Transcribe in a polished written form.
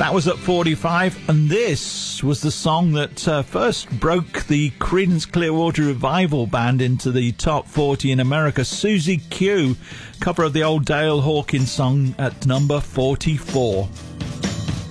That was at 45, and this was the song that first broke the Creedence Clearwater Revival Band into the top 40 in America. Susie Q, cover of the old Dale Hawkins song at number 44.